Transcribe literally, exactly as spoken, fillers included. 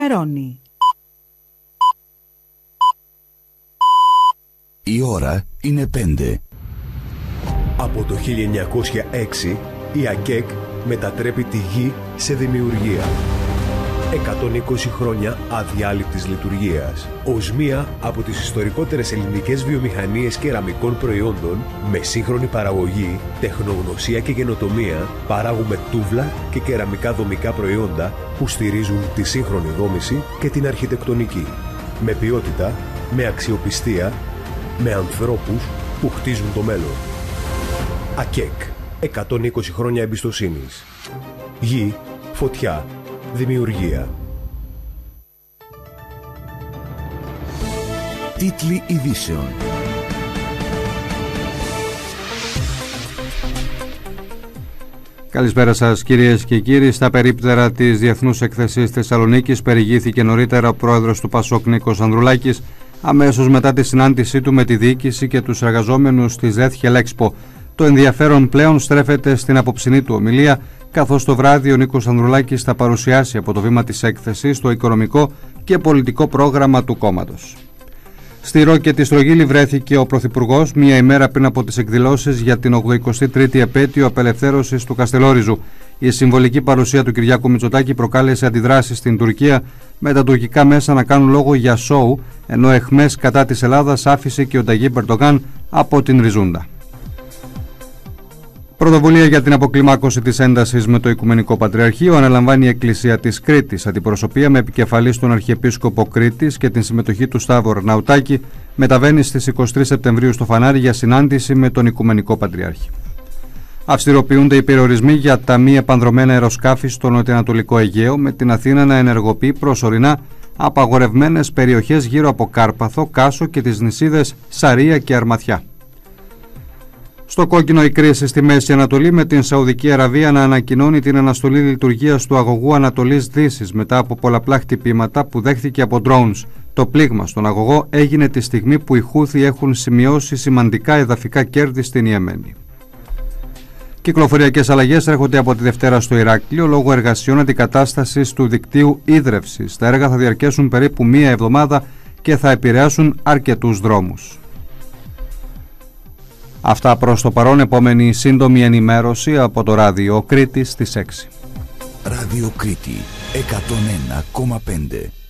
Ερώνει. Η ώρα είναι πέντε. Από το χίλια εννιακόσια έξι η ΑΚΕΚ μετατρέπει τη γη σε δημιουργία. εκατόν είκοσι χρόνια αδιάλειπτης λειτουργίας. Ως μία από τις ιστορικότερες ελληνικές βιομηχανίες κεραμικών προϊόντων, με σύγχρονη παραγωγή, τεχνογνωσία και καινοτομία, παράγουμε τούβλα και κεραμικά δομικά προϊόντα που στηρίζουν τη σύγχρονη δόμηση και την αρχιτεκτονική. Με ποιότητα, με αξιοπιστία, με ανθρώπους που χτίζουν το μέλλον. ΑΚΕΚ. εκατόν είκοσι χρόνια εμπιστοσύνης. Γη, φωτιά, δημιουργία. Τίτλοι ειδήσεων. Καλησπέρα σας κυρίες και κύριοι. Στα περίπτερα της Διεθνούς Εκθεσής Θεσσαλονίκης περιηγήθηκε νωρίτερα ο πρόεδρος του ΠΑΣΟΚ Νίκος Ανδρουλάκης αμέσως μετά τη συνάντησή του με τη διοίκηση και τους εργαζόμενους της ΔΕΘ Χελέξπο. Το ενδιαφέρον πλέον στρέφεται στην απόψινή του ομιλία, καθώς το βράδυ ο Νίκος Ανδρουλάκης θα παρουσιάσει από το βήμα της έκθεσης το οικονομικό και πολιτικό πρόγραμμα του κόμματος. Στη Ρόκε τη Στρογγύλη βρέθηκε ο Πρωθυπουργός μία ημέρα πριν από τις εκδηλώσεις για την ογδοηκοστή τρίτη επέτειο απελευθέρωσης του Καστελόριζου. Η συμβολική παρουσία του Κυριάκου Μητσοτάκη προκάλεσε αντιδράσεις στην Τουρκία, με τα τουρκικά μέσα να κάνουν λόγο για σόου, ενώ εχμές κατά της Ελλάδας άφησε και ο Ταγίπ Ερντογάν από την Ριζούντα. Πρωτοβουλία για την αποκλιμάκωση της έντασης με το Οικουμενικό Πατριαρχείο αναλαμβάνει η Εκκλησία της Κρήτης. Αντιπροσωπεία με επικεφαλής τον Αρχιεπίσκοπο Κρήτης και την συμμετοχή του Σταύρου Αρναουτάκη μεταβαίνει στις εικοστή τρίτη Σεπτεμβρίου στο Φανάρι για συνάντηση με τον Οικουμενικό Πατριάρχη. Αυστηροποιούνται οι περιορισμοί για τα μη επανδρομένα αεροσκάφη στο νοτιοανατολικό Αιγαίο, με την Αθήνα να ενεργοποιεί προσωρινά απαγορευμένες περιοχές γύρω από Κάρπαθο, Κάσο και τις νησίδες Σαρία και Αρματιά. Στο κόκκινο η κρίση στη Μέση Ανατολή, με την Σαουδική Αραβία να ανακοινώνει την αναστολή λειτουργίας του αγωγού Ανατολής Δύσης μετά από πολλαπλά χτυπήματα που δέχθηκε από drones. Το πλήγμα στον αγωγό έγινε τη στιγμή που οι Χούθι έχουν σημειώσει σημαντικά εδαφικά κέρδη στην Ιεμένη. Κυκλοφοριακές αλλαγές έρχονται από τη Δευτέρα στο Ηράκλειο λόγω εργασιών αντικατάστασης του δικτύου ίδρευσης. Τα έργα θα διαρκέσουν περίπου μία εβδομάδα και θα επηρεάσουν αρκετούς δρόμους. Αυτά προς το παρόν. Επόμενη σύντομη ενημέρωση από το ράδιο Κρήτη στις έξι. Ράδιο Κρήτη εκατόν ένα κόμμα πέντε.